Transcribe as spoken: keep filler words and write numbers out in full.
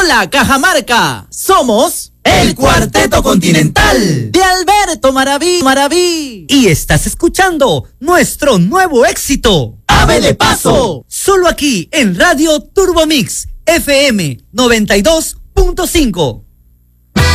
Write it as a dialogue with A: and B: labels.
A: Hola, Cajamarca. Somos
B: el Cuarteto Continental
A: de Alberto Maraví, Maraví.
C: Y estás escuchando nuestro nuevo éxito,
B: Ave de Paso.
C: Solo aquí en Radio Turbo Mix F M noventa y dos punto cinco.